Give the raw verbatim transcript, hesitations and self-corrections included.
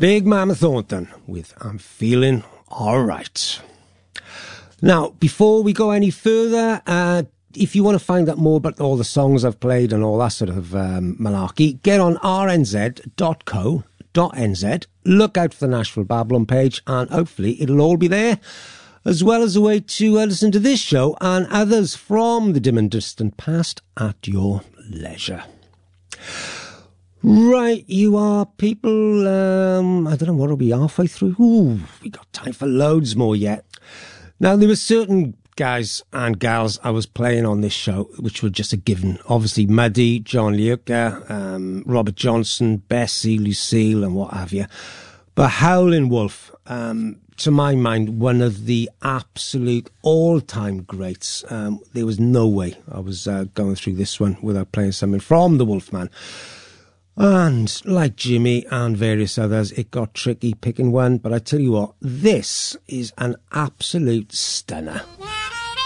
Big Mama Thornton with I'm Feeling Alright. Now, before we go any further, uh, if you want to find out more about all the songs I've played and all that sort of um, malarkey, get on r n z dot co dot n z, look out for the Nashville Babylon page, and hopefully it'll all be there, as well as a way to uh, listen to this show and others from the dim and distant past at your leisure. Right, you are people, um, I don't know, what are we, halfway through? Ooh, we got time for loads more yet. Now, there were certain guys and gals I was playing on this show, which were just a given. Obviously, Muddy, John Leuker, um, Robert Johnson, Bessie, Lucille, and what have you. But Howlin' Wolf, um, to my mind, one of the absolute all-time greats. Um, there was no way I was uh, going through this one without playing something from the Wolfman. And like Jimmy and various others, it got tricky picking one. But I tell you what, this is an absolute stunner.